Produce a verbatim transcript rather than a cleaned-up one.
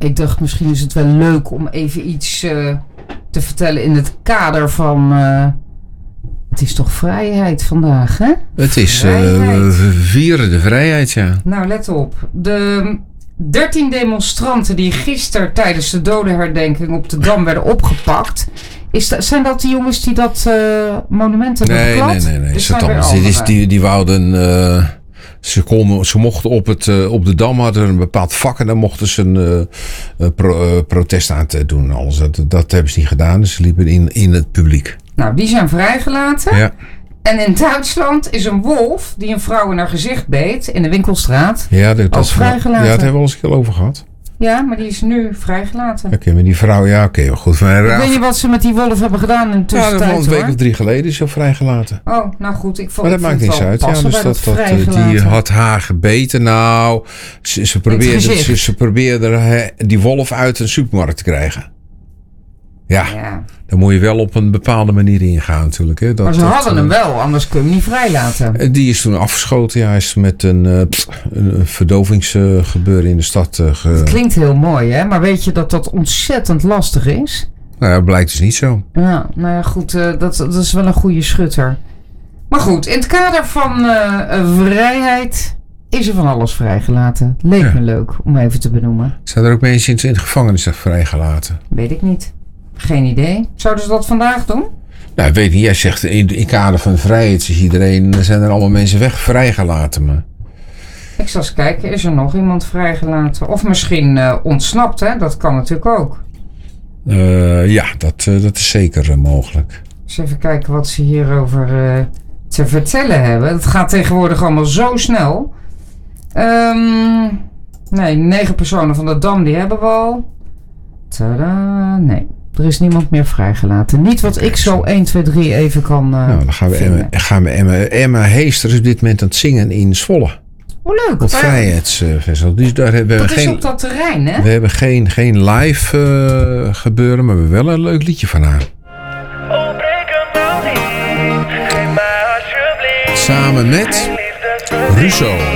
Ik dacht, misschien is het wel leuk om even iets uh, te vertellen in het kader van... Uh, het is toch vrijheid vandaag, hè? Het is uh, vieren de vrijheid, ja. Nou, let op. De dertien demonstranten die gisteren tijdens de dodenherdenking op de Dam werden opgepakt... Is dat, zijn dat die jongens die dat uh, monument hebben nee, geklad? Nee, nee, nee. Dus die, die, die, die wouden... Uh, ze, konden, ze mochten op, het, uh, op de Dam hadden een bepaald vak... en dan mochten ze een uh, pro, uh, protest aan te doen. Alles. Dat, dat hebben ze niet gedaan, dus ze liepen in, in het publiek. Nou, die zijn vrijgelaten. Ja. En in Duitsland is een wolf die een vrouw in haar gezicht beet... in de winkelstraat. Ja, dat, dat, vrijgelaten. Ja, dat hebben we al eens een keer over gehad. Ja, maar die is nu vrijgelaten. Oké, okay, maar die vrouw, ja, oké, okay, goed. Maar ik weet niet wat ze met die wolf hebben gedaan in de tussentijd. Ja, dat was een week of drie geleden is ze vrijgelaten. Oh, nou goed, ik vond maar dat maakt niets uit. Ja, dus dat, dat, dat, die had haar gebeten. Nou, ze, ze, probeerde, ze, ze probeerde die wolf uit een supermarkt te krijgen. Ja, ja, dan moet je wel op een bepaalde manier ingaan natuurlijk. Hè. Dat, maar ze dat, hadden uh, hem wel, anders kun je hem niet vrijlaten. Die is toen afgeschoten. Ja, hij is met een, uh, een verdovingsgebeuren in de stad. Uh, ge... Het klinkt heel mooi, hè? Maar weet je dat dat ontzettend lastig is? Nou, dat blijkt dus niet zo. Ja, nou ja, goed, uh, dat, dat is wel een goede schutter. Maar goed, in het kader van uh, vrijheid is er van alles vrijgelaten. Leek ja. me leuk om even te benoemen. Zijn er ook mensen in de gevangenis vrijgelaten? Weet ik niet. Geen idee. Zouden ze dat vandaag doen? Nou, ik weet niet. Jij zegt in, in kader van vrijheid is iedereen, zijn er allemaal mensen weg vrijgelaten. Maar... Ik zal eens kijken, is er nog iemand vrijgelaten? Of misschien uh, ontsnapt, hè? Dat kan natuurlijk ook. Uh, ja, dat, uh, dat is zeker uh, mogelijk. Dus even kijken wat ze hierover uh, te vertellen hebben. Het gaat tegenwoordig allemaal zo snel. Um, nee, negen personen van de Dam, die hebben we al. Tadaa, nee. Er is niemand meer vrijgelaten. Niet wat ik zo één, twee, drie even kan uh, nou, dan gaan we Emma, gaan we Emma, Emma Heester is op dit moment aan het zingen in Zwolle. Hoe leuk. Op het Vrijheidsfestival. Dus daar hebben dat we is geen, op dat terrein, hè? We hebben geen, geen live uh, gebeuren, maar we hebben wel een leuk liedje van haar. Samen met Russo.